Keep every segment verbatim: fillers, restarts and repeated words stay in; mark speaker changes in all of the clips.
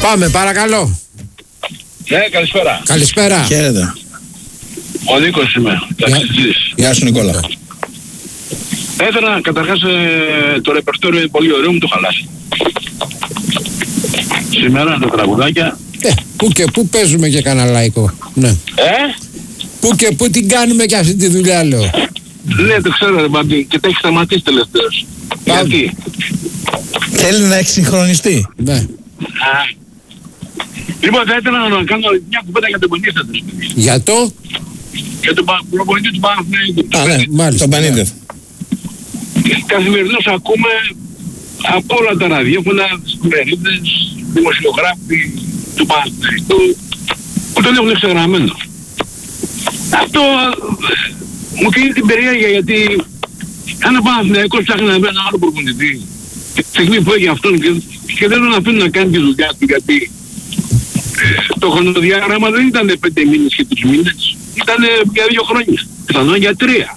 Speaker 1: Πάμε, παρακαλώ.
Speaker 2: Ναι, καλησπέρα.
Speaker 1: Καλησπέρα.
Speaker 3: Χαίρετε.
Speaker 2: Ο Νίκος είμαι, ταξιτζής.
Speaker 3: Γεια σου Νικόλα.
Speaker 2: Έθελα καταρχάς ε, το ρεπερτόριο είναι πολύ ωραίο, μου το χαλάσει. Σήμερα τα τραγουδάκια.
Speaker 1: Ε, πού και πού παίζουμε και κανένα λαϊκό. Ναι.
Speaker 2: Ε?
Speaker 1: Πού και πού την κάνουμε και αυτή τη δουλειά, λέω.
Speaker 2: Ναι, το ξέρω ρε Μπαμπή, και τα έχει σταματήσει τελευταίως. Γιατί?
Speaker 3: Θέλει να εξυγχρονιστεί.
Speaker 1: Ναι.
Speaker 2: Α. Λοιπόν, θα ήθελα να κάνω μια κουβέντα για τον Πανίστατο.
Speaker 1: Για το?
Speaker 2: Για τον προπονητή του Παναθηναϊκού.
Speaker 3: Α, ναι,
Speaker 1: μάλιστα.
Speaker 3: τον Πανίδευ.
Speaker 2: Καθημερινώς ακούμε από όλα τα ραδιόφωνα, εφημερίδες, δημοσιογράφοι του Παναθηναϊκού που τον έχουν εξεγραμμένο. Αυτό μου κάνει την περιέργεια, γιατί αν ο Παναθηναϊκός ψάχνει να βρει έναν άλλο προπονητή τη στιγμή που έχει αυτόν και, και δεν τον αφήνουν να κάνει τη δουλειά του, γιατί ε, το χρονοδιάγραμμα δεν ήταν πέντε μήνες και τρεις μήνες, ήταν για δύο χρόνια, πιθανόν για τρία.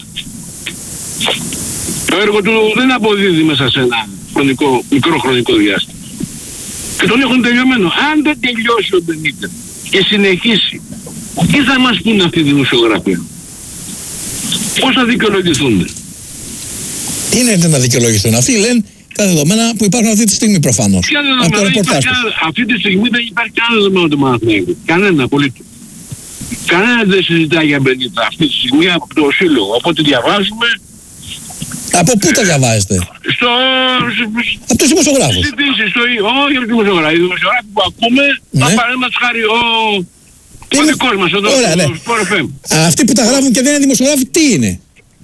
Speaker 2: Το έργο του δεν αποδίδει μέσα σε ένα χρονικό, μικρό χρονικό διάστημα. Και τον έχουν τελειωμένο. Αν δεν τελειώσει ο Μπενίτες και συνεχίσει, τι θα μας πούν αυτοί οι δημοσιογράφοι? Πώς θα δικαιολογηθούν?
Speaker 3: Τι είναι να δικαιολογηθούν? Αυτοί λένε τα δεδομένα που υπάρχουν αυτή τη στιγμή προφανώς.
Speaker 2: Ποια δεδομένα? Αυτή τη στιγμή δεν υπάρχει κανένα δεδομένο του Παναθηναϊκού. Κανένα απολύτως. Κανένα δεν συζητάει για Μπενίτα αυτή τη στιγμή από το σύλλογο. Από ό,τι διαβάζουμε.
Speaker 3: Από πού τα διαβάζετε?
Speaker 2: Στο...
Speaker 3: Από τους δημοσιογράφους.
Speaker 2: Στο... Όχι από τους δημοσιογράφους. Οι δημοσιογράφοι που ακούμε,
Speaker 3: ναι.
Speaker 2: παραδείγματος χάρη ο... Ο δικός μας, ο Sport εφ εμ.
Speaker 3: Αυτοί που τα γράφουν και δεν είναι δημοσιογράφοι, τι είναι?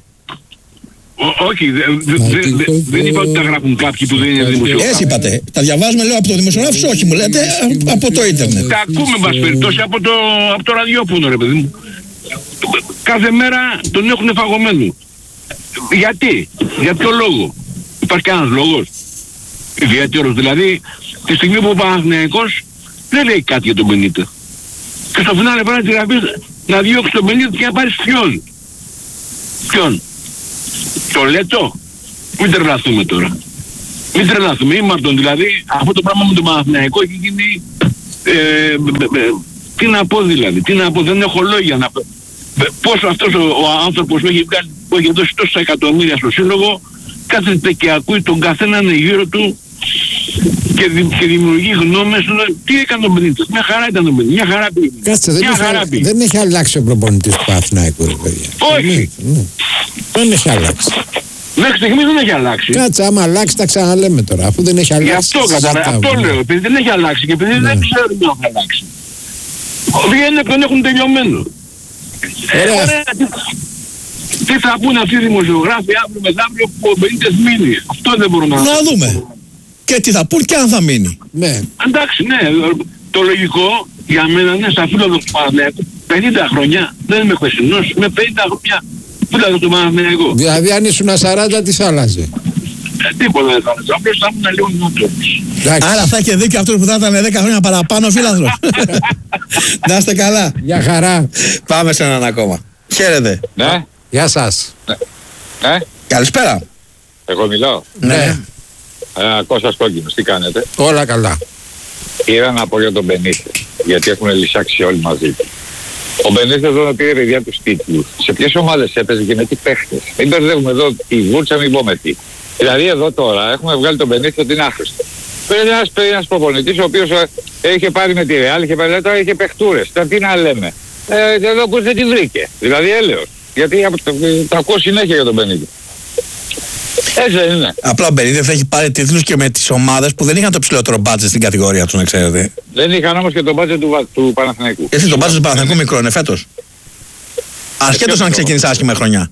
Speaker 2: Όχι, δεν είπα ότι τα γράφουν κάποιοι που δεν είναι δημοσιογράφοι.
Speaker 3: Έτσι είπατε. Τα διαβάζουμε, λέω, από το δημοσιογράφο, όχι μου λέτε, από το ίντερνετ.
Speaker 2: Τα ακούμε, μας περιπτώσει, από το ραδιόφωνο, ρε παιδί μου. Κάθε μέρα τον έχουν φαγωμένο. Γιατί, για ποιο λόγο? Υπάρχει κανένας λόγος? Ιδιαίτερος, δηλαδή, τη στιγμή που ο Παναθηναϊκός δεν λέει κάτι για τον Μπενίτα. Και στο φινάλε πρέπει να τη γραφείς να διώξει τον Μπενίτα και να πάρεις ποιον? Ποιον? Το Λέτο? Μην τρελαθούμε τώρα. Μην τρελαθούμε. Ή Μαρτον, δηλαδή, αυτό το πράγμα με τον Παναθηναϊκό έχει γίνει... Ε, ε, ε, τι να πω δηλαδή, τι να πω, δεν έχω λόγια να πω. Πόσο αυτός ο, ο άνθρωπος που έχει, βγάλει, που έχει δώσει τόσα εκατομμύρια στο σύλλογο κάθεται και ακούει τον καθέναν γύρω του και, δη, και δημιουργεί γνώμες. Τι έκανε ο Μπενίτες? Μια χαρά ήταν ο Μπενίτες, μια χαρά πήγε.
Speaker 1: Κάτσε, δεν, έχει, δεν έχει αλλάξει ο προπονητής του Παναθηναϊκού, ρε παιδιά.
Speaker 2: Όχι.
Speaker 1: Ναι, ναι. Δεν έχει αλλάξει.
Speaker 2: Μέχρι στιγμής δεν έχει αλλάξει.
Speaker 1: Κάτσε, άμα αλλάξει τα ξαναλέμε τώρα, αφού δεν έχει αλλάξει.
Speaker 2: Γι' αυτό κατάλαβα, αυτό λέω, επειδή δεν έχει αλλάξει και επειδή ναι. δεν ξέρουμε αν θα αλλάξει. Βγαίνουν και τον έχουν τελειωμένο.
Speaker 1: Ωραία.
Speaker 2: Ε, τι, τι θα πούνε αυτοί οι δημοσιογράφοι αύριο μεθαύριο που ο Μπενίτες μείνει? Αυτό δεν μπορούμε να...
Speaker 3: Να δούμε. Και τι θα πούν και αν θα μείνει.
Speaker 1: Ναι.
Speaker 2: Εντάξει, ναι. Το λογικό για μένα είναι σαν φίλο του Παναθηναϊκού πενήντα χρόνια. Δεν είμαι χθεσινός, είμαι πενήντα χρόνια φίλο του Παναθηναϊκού.
Speaker 1: Δηλαδή αν ήσουν σαράντα τι θα άλλαζε?
Speaker 2: Ε, τίποτα δεν θα άλλαζε. Απλώς θα ήμουν λίγο νότροπος.
Speaker 3: Άρα θα είχε δίκιο αυτός που θα ήταν δέκα χρόνια παραπάνω φίλαθρος. Να είστε καλά.
Speaker 1: Γεια χαρά.
Speaker 3: Πάμε σε έναν ακόμα. Χαίρετε.
Speaker 4: Ναι.
Speaker 1: Γεια σας.
Speaker 4: Ναι.
Speaker 3: Καλησπέρα.
Speaker 4: Εγώ μιλάω.
Speaker 1: Ναι.
Speaker 4: Ε, Κώστας Κόκκινος, τι κάνετε?
Speaker 1: Όλα καλά.
Speaker 4: Ήρθα να πω για τον Μπενίτες, γιατί έχουν λυσάξει όλοι μαζί του. Ο Μπενίτες εδώ πήρε παιδιά τους τίτλους. Σε ποιες ομάδες έπαιζε και με τι παίχτες? Μην μπερδεύουμε εδώ τη βούλτσα, μην πω με τι. Δηλαδή εδώ τώρα έχουμε βγάλει τον Μπενίτες ότι είναι άχρηστο. Πήρε ένας, ένας προπονητής ο οποίος ε, είχε πάρει με τη Ρεάλ, είχε πάρει, τώρα είχε παιχτούρες. Τώρα τι να λέμε. Ε, εδώ που δεν τη βρήκε. Δηλαδή έλεος. Γιατί τα ακούω συνέχεια για τον Μπενίτες. Έτσι δεν είναι?
Speaker 3: Απλά ο Μπενίτες έχει πάρει τίτλους και με τις ομάδες που δεν είχαν το ψηλότερο μπάτζετ στην κατηγορία τους, να ξέρετε.
Speaker 4: Δεν είχαν όμως και το μπάτζετ του, του Παναθηναϊκού.
Speaker 3: Γιατί το μπάτζετ του Παναθηναϊκού μικρό είναι φέτος? Ασχέτως αν ξεκίνησε άσχημα χρονιά.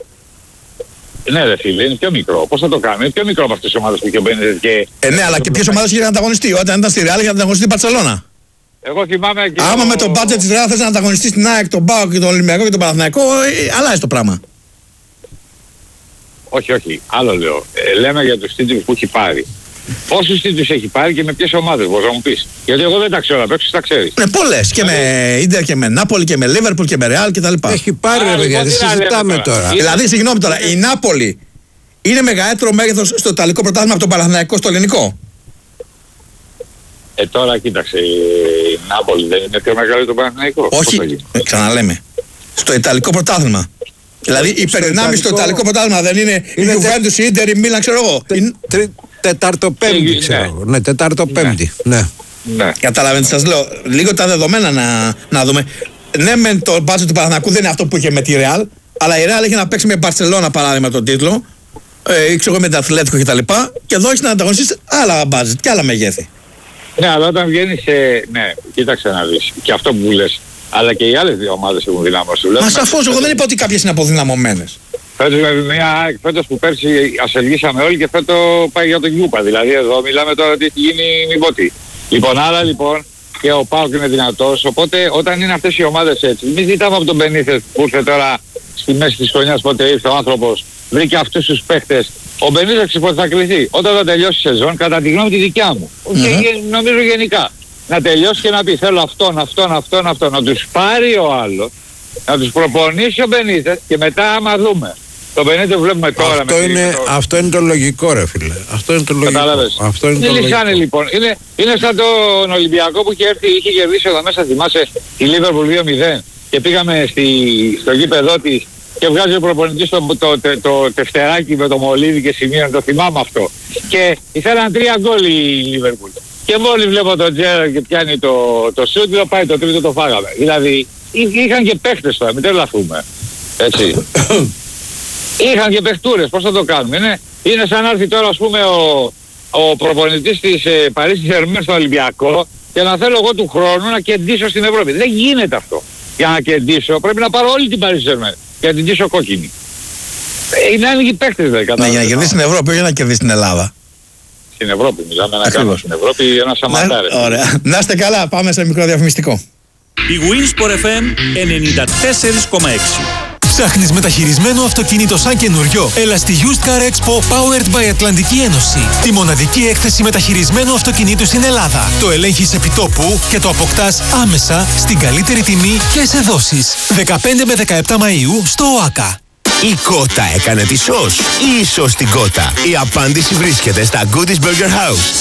Speaker 4: Ναι, ρε φίλε, είναι πιο μικρό. Πώς θα το κάνουμε? Είναι πιο μικρό από αυτές τις ομάδες που είχε ο Μπενίτες και...
Speaker 3: Ε, ναι, αλλά και ποιες ομάδες είχε να ανταγωνιστεί? Όταν ήταν στη Ρεάλ είχε να ανταγωνιστεί την Μπαρσελόνα.
Speaker 4: Εγώ θυμάμαι και...
Speaker 3: Άμα
Speaker 4: ο...
Speaker 3: με το μπάτζετ της Ρεάλ θες να ανταγωνιστείς την ΑΕΚ, τον ΠΑΟΚ και τον Ολυμπιακό και τον Παναθηναϊκό, ε, αλλάζει το πράγμα.
Speaker 4: Όχι, όχι. Άλλο λέω. Ε, λέμε για τους τίτλους που έχει πάρει. Πόσους τίτλους έχει πάρει και με ποιες ομάδες, μπορείς να μου πεις? Γιατί εγώ δεν τα ξέρω, απ' έξω τα ξέρεις.
Speaker 3: Ναι, πολλές. Και με Ίντερ και με Νάπολη και με Λίβερπουλ και με Ρεάλ κτλ.
Speaker 1: Έχει πάρει, ρε παιδιά, δεν συζητάμε τώρα.
Speaker 3: Δηλαδή, συγγνώμη τώρα, η Νάπολη είναι μεγαλύτερο μέγεθος στο Ιταλικό πρωτάθλημα από τον Παναθηναϊκό στο ελληνικό?
Speaker 4: Ε, τώρα κοίταξε, η Νάπολη δεν είναι πιο μεγάλη το Παναθηναϊκό.
Speaker 3: Όχι, ε, ξαναλέμε. Στο Ιταλικό πρωτάθλημα. Δηλαδή οι περδυνάμεις στο Ιταλικό πρωτάθλημα δεν είναι η Juventus, η Ίντερ, η Μίλαν, ξέρω εγώ.
Speaker 1: Τετάρτο-πέμπτη,
Speaker 2: Ε,
Speaker 1: ξέρω
Speaker 2: ναι.
Speaker 1: εγώ. Ναι, τετάρτο-πέμπτη. Ναι.
Speaker 2: Ναι.
Speaker 3: Καταλαβαίνετε, σας λέω. Λίγο τα δεδομένα να, να δούμε. Ναι, μεν το μπάτζετ του Παναθηναϊκού δεν είναι αυτό που είχε με τη Real, αλλά η Real έχει να παίξει με Μπαρσελόνα παράδειγμα τον τίτλο, ε, ξέρω εγώ με την Ατλέτικο κτλ. Και, και εδώ έχει να ανταγωνιστεί άλλα μπάτζετ και άλλα μεγέθη.
Speaker 4: Ναι, αλλά όταν βγαίνει σε. Ναι, κοίταξε να δεις. Και αυτό που λες. Αλλά και οι άλλες δύο ομάδες έχουν δυνάμωση.
Speaker 3: Μα σαφώς, εγώ δεν είπα ότι κάποιες είναι αποδυναμωμένες.
Speaker 4: Φέτος με μια ΑΕΚ, φέτος που πέρσι ασελγήσαμε όλοι και φέτος πάει για τον Γιούπα. Δηλαδή εδώ μιλάμε τώρα ότι έχει γίνει μη πω τι. Λοιπόν, άρα λοιπόν και ο ΠΑΟΚ είναι δυνατός. Οπότε όταν είναι αυτές οι ομάδες έτσι, μην ζητάμε από τον Μπενίθες που ήρθε τώρα στη μέση της χρονιάς πότε ήρθε ο άνθρωπος, βρήκε αυτούς τους παίχτες. Ο Μπενίθες ότι θα κληθεί όταν θα τελειώσει η σεζόν, κατά τη γνώμη τη δικιά μου. Mm-hmm. Και νομίζω γενικά. Να τελειώσει και να πει θέλω αυτόν, αυτόν, αυτόν, αυτόν. Να τους πάρει ο άλλος, να τους προπονήσει ο Μπενίθες και μετά άμα δούμε. Το Μπενίθες βλέπουμε τώρα.
Speaker 1: Αυτό,
Speaker 4: με
Speaker 1: είναι,
Speaker 4: το...
Speaker 1: αυτό είναι το λογικό ρε φίλε. Αυτό είναι το λογικό.
Speaker 4: Κατάλαβες.
Speaker 1: Αυτό είναι το
Speaker 4: λυσάνε,
Speaker 1: λογικό.
Speaker 4: λοιπόν. Είναι, είναι σαν τον Ολυμπιακό που είχε έρθει, είχε κερδίσει εδώ μέσα, θυμάσαι, τη Λίβερπουλ δύο μηδέν και πήγαμε στη, στο γήπεδό της και βγάζει ο προπονητής το, το, το, το τευτεράκι με το μολύβι και σημείο, το θυμάμαι αυτό. Και ήθελαν τρία γκολ η Λίβερπουλ. Και μόλις βλέπω τον Τζέραρ και πιάνει το, το σούτ, το πάει το τρίτο το φάγαμε. Δηλαδή είχαν και παίχτες τώρα, μην τρελαθούμε. Έτσι. Είχαν και παιχτούρες, πώς θα το κάνουμε. Είναι, είναι σαν να έρθει τώρα ας πούμε ο, ο προπονητής της ε, Παρίσι Σερμέν στο Ολυμπιακό και να θέλω εγώ του χρόνου να κεντήσω στην Ευρώπη. Δεν γίνεται αυτό. Για να κεντήσω πρέπει να πάρω όλη την Παρίσι Σερμέν και να την ντύσω κόκκινη. Ε, είναι άνοιγοι παίχτες δεν κατάλαβα.
Speaker 3: Ναι, για να κερδίσει στην Ευρώπη, όχι να κερδίσει στην Ελλάδα.
Speaker 4: Στην Ευρώπη, μιλάμε να κάνουμε στην Ευρώπη ένα σαματάρε.
Speaker 3: Ωραία. Να είστε καλά, πάμε σε μικρό διαφημιστικό.
Speaker 5: Η Winsport εφ εμ ενενήντα τέσσερα κόμμα έξι.
Speaker 6: Ψάχνεις μεταχειρισμένο αυτοκίνητο σαν καινούριο? Έλα στη Used Car Expo Powered by Ατλαντική Ένωση. Τη μοναδική έκθεση μεταχειρισμένου αυτοκινήτου στην Ελλάδα. Το ελέγχεις επιτόπου και το αποκτάς άμεσα στην καλύτερη τιμή και σε δόσεις. δεκαπέντε με δεκαεπτά Μαΐου στο ΟΑΚΑ.
Speaker 7: Η Κότα έκανε τη σως ή η σως την Κότα? Η απάντηση βρίσκεται στα Goodies Burger House.